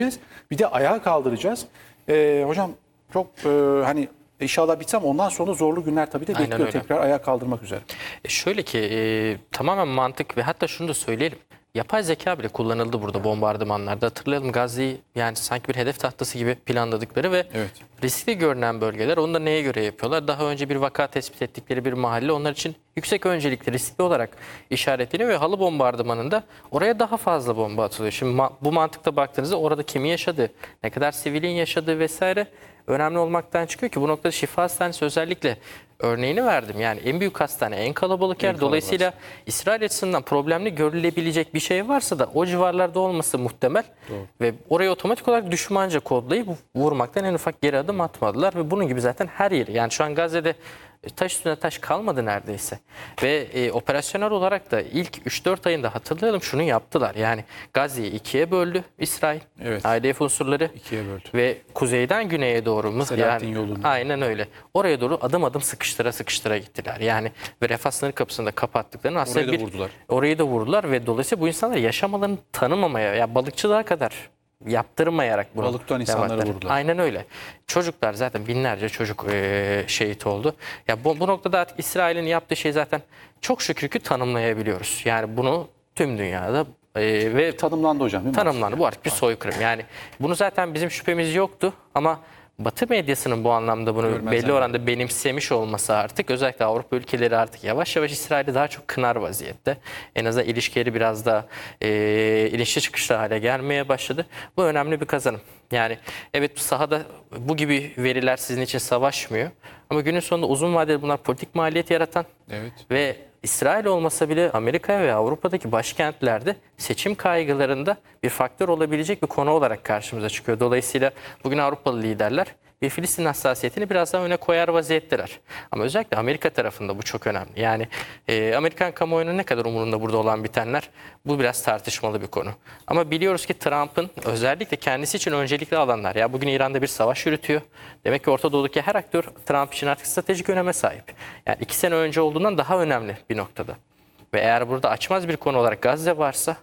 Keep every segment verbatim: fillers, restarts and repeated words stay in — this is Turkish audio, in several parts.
Bir de ayağa kaldıracağız. Ee, hocam çok e, hani inşallah bitsem ondan sonra zorlu günler tabii de Aynen bekliyor öyle. tekrar ayağa kaldırmak üzere. E şöyle ki e, tamamen mantık ve hatta şunu da söyleyelim. Yapay zeka bile kullanıldı burada bombardımanlarda. Hatırlayalım, Gazze'yi yani sanki bir hedef tahtası gibi planladıkları ve Evet. riskli görünen bölgeler. Onu da neye göre yapıyorlar? Daha önce bir vaka tespit ettikleri bir mahalle onlar için yüksek öncelikli, riskli olarak işaretleniyor ve halı bombardımanında oraya daha fazla bomba atılıyor. Şimdi ma bu mantıkta baktığınızda orada kimin yaşadığı, ne kadar sivilin yaşadığı vesaire önemli olmaktan çıkıyor ki bu noktada Şifa Hastanesi özellikle örneğini verdim. Yani en büyük hastane, en kalabalık yer. En Dolayısıyla kalabalık. İsrail açısından problemli görülebilecek bir şey varsa da o civarlarda olması muhtemel. Doğru. Ve orayı otomatik olarak düşmanca kodlayıp vurmaktan en ufak geri adım atmadılar. Ve bunun gibi zaten her yeri. Yani şu an Gazze'de taş üstüne taş kalmadı neredeyse. Ve e, operasyonel olarak da ilk üç dört ayında hatırlayalım şunu yaptılar. Yani Gazze'yi ikiye böldü İsrail. Evet. I D F unsurları. İkiye böldü. Ve kuzeyden güneye doğru mu? Selahattin Yani, yolunda. aynen öyle. Oraya doğru adım adım sıkıştıra sıkıştıra gittiler. Yani ve Refah sınır kapısını da kapattıklarını aslında Orayı da bir, vurdular. orayı da vurdular ve dolayısıyla bu insanlar yaşamalarını tanımamaya, ya balıkçılığa kadar yaptırmayarak bunu Balık tutan devam insanları ettiler. vurdular. Aynen öyle. Çocuklar zaten binlerce çocuk e, şehit oldu. Ya bu, bu noktada artık İsrail'in yaptığı şey zaten çok şükür ki tanımlayabiliyoruz. Yani bunu tüm dünyada e, ve Tanımlandı hocam değil mi? tanımlandı. Bu artık bir soykırım. Yani bunu zaten bizim şüphemiz yoktu ama Batı medyasının bu anlamda bunu Görmezden belli oranda benimsemiş olması artık özellikle Avrupa ülkeleri artık yavaş yavaş İsrail'i daha çok kınar vaziyette. En azından ilişkileri biraz daha e, ilişki çıkışlı hale gelmeye başladı. Bu önemli bir kazanım. Yani evet sahada bu gibi veriler sizin için savaşmıyor. Ama günün sonunda uzun vadeli bunlar politik maliyet yaratan Evet. ve İsrail olmasa bile Amerika ve Avrupa'daki başkentlerde seçim kaygılarında bir faktör olabilecek bir konu olarak karşımıza çıkıyor. Dolayısıyla bugün Avrupalı liderler bir Filistin hassasiyetini biraz daha öne koyar vaziyetteler. Ama özellikle Amerika tarafında bu çok önemli. Yani e, Amerikan kamuoyunun ne kadar umurunda burada olan bitenler bu biraz tartışmalı bir konu. Ama biliyoruz ki Trump'ın özellikle kendisi için öncelikli alanlar. Ya bugün İran'da bir savaş yürütüyor. Demek ki Orta Doğu'daki her aktör Trump için artık stratejik öneme sahip. Yani iki sene önce olduğundan daha önemli bir noktada. Ve eğer burada açmaz bir konu olarak Gazze varsa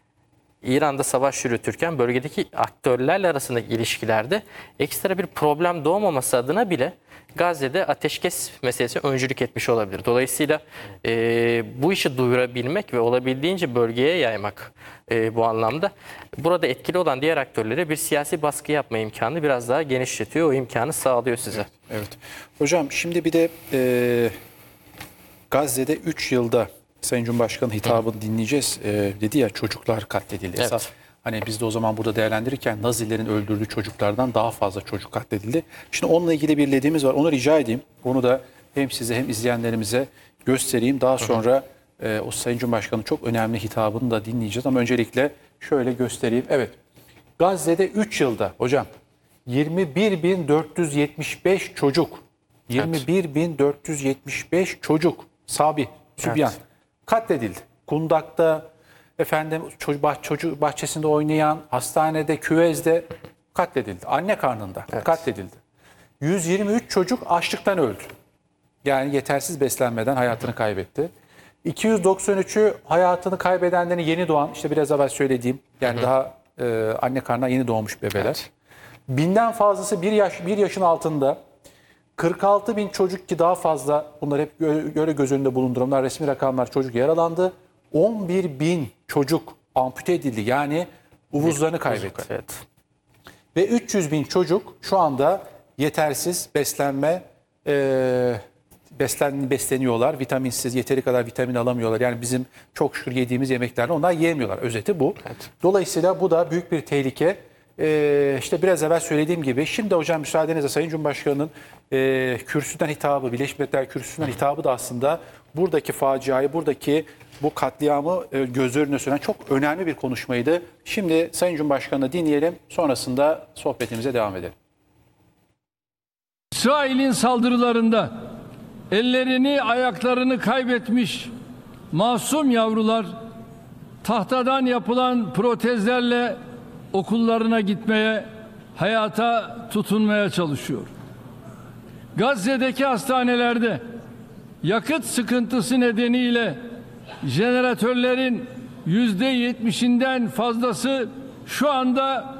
İran'da savaş yürütürken bölgedeki aktörlerle arasındaki ilişkilerde ekstra bir problem doğmaması adına bile Gazze'de ateşkes meselesi öncülük etmiş olabilir. Dolayısıyla e, bu işi duyurabilmek ve olabildiğince bölgeye yaymak e, bu anlamda burada etkili olan diğer aktörlere bir siyasi baskı yapma imkanı biraz daha genişletiyor. O imkanı sağlıyor size. Evet. Evet. Hocam şimdi bir de e, Gazze'de üç yılda Sayın Cumhurbaşkanı hitabını dinleyeceğiz. Ee, dedi ya çocuklar katledildi. Evet. Esas hani biz de o zaman burada değerlendirirken Nazilerin öldürdüğü çocuklardan daha fazla çocuk katledildi. Şimdi onunla ilgili bir lediğimiz var. Onu rica edeyim. Onu da hem size hem izleyenlerimize göstereyim. Daha sonra e, o Sayın Cumhurbaşkanı çok önemli hitabını da dinleyeceğiz. Ama öncelikle şöyle göstereyim. Evet. Gazze'de üç yılda hocam yirmi bir bin dört yüz yetmiş beş çocuk. yirmi bir bin dört yüz yetmiş beş çocuk. Sabi, Sübyan. Evet. Katledildi. Kundak'ta, efendim çocuk, bah, çocuk bahçesinde oynayan, hastanede, küvezde katledildi. Anne karnında Evet. katledildi. yüz yirmi üç çocuk açlıktan öldü. Yani yetersiz beslenmeden hayatını kaybetti. iki yüz doksan üçü hayatını kaybedenlerin yeni doğan, işte biraz evvel söylediğim, yani hı hı. daha e, anne karnına yeni doğmuş bebeler. Evet. Binden fazlası bir yaş bir yaşın altında. kırk altı bin çocuk ki daha fazla, bunlar hep göre göz önünde bulundurun. Bunlar resmi rakamlar, çocuk yaralandı. on bir bin çocuk ampute edildi, yani uvuzlarını kaybetti. Evet. Ve üç yüz bin çocuk şu anda yetersiz beslenme, e, beslen, besleniyorlar. Vitaminsiz, yeteri kadar vitamin alamıyorlar. Yani bizim çok şükür yediğimiz yemeklerle onlar yiyemiyorlar. Özeti bu. Evet. Dolayısıyla bu da büyük bir tehlike. Ee, işte biraz evvel söylediğim gibi, şimdi hocam müsaadenizle Sayın Cumhurbaşkanı'nın e, kürsüden hitabı, Birleşmiş Milletler kürsüsünden hitabı da aslında buradaki faciayı, buradaki bu katliamı e, göz önüne süren çok önemli bir konuşmaydı. Şimdi Sayın Cumhurbaşkanı'nı dinleyelim, sonrasında sohbetimize devam edelim. İsrail'in saldırılarında ellerini, ayaklarını kaybetmiş masum yavrular tahtadan yapılan protezlerle okullarına gitmeye, hayata tutunmaya çalışıyor. Gazze'deki hastanelerde yakıt sıkıntısı nedeniyle jeneratörlerin yüzde yetmişinden fazlası şu anda